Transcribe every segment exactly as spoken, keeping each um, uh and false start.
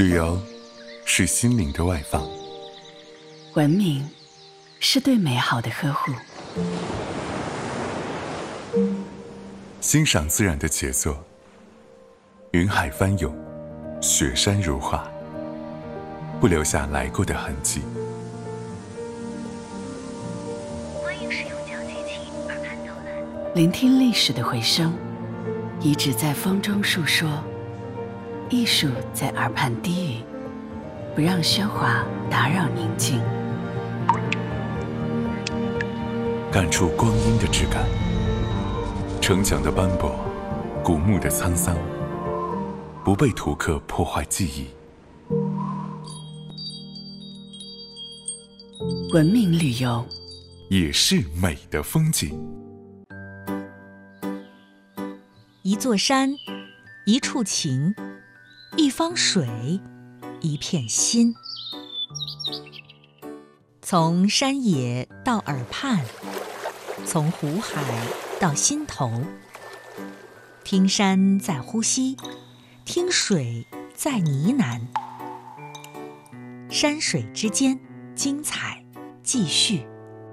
旅游是心灵的外放， 文明是对美好的呵护。 欣赏自然的杰作，云海翻涌，雪山如画，不留下来过的痕迹。 欢迎使用讲解器耳畔导览， 聆听历史的回声，遗址在风中述说，艺术在耳畔低语，不让喧哗打扰宁静。 感触光阴的质感，城墙的斑驳，古墓的沧桑，不被图刻破坏记忆。 文明旅游也是美的风景。 一座山，一处情，一方水，一片心。从山野到耳畔，从湖海到心头，听山在呼吸，听水在呢喃。山水之间，精彩继续。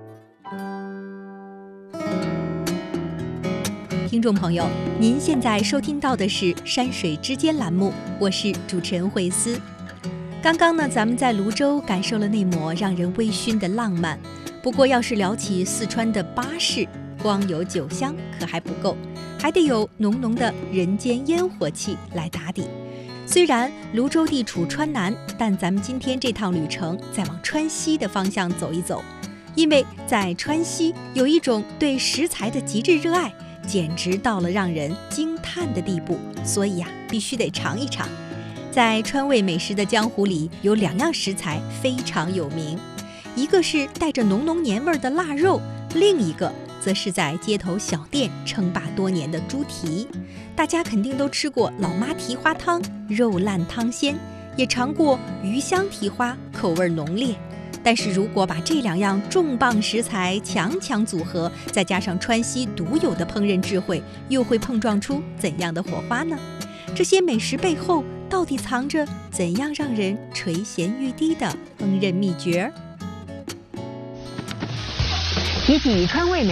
听众朋友，您现在收听到的是《山水之间》栏目，我是主持人慧思。刚刚呢，咱们在泸州感受了那抹让人微醺的浪漫。不过，要是聊起四川的巴士，光有酒香可还不够，还得有浓浓的人间烟火气来打底。虽然泸州地处川南，但咱们今天这趟旅程再往川西的方向走一走，因为在川西有一种对食材的极致热爱，简直到了让人惊叹的地步，所以呀、啊，必须得尝一尝。在川味美食的江湖里，有两样食材非常有名，一个是带着浓浓年味的腊肉，另一个则是在街头小店称霸多年的猪蹄。大家肯定都吃过老妈蹄花汤，肉烂汤鲜，也尝过鱼香蹄花，口味浓烈。但是如果把这两样重磅食材强强组合，再加上川西独有的烹饪智慧，又会碰撞出怎样的火花呢？这些美食背后到底藏着怎样让人垂涎欲滴的烹饪秘诀？ 提起川味美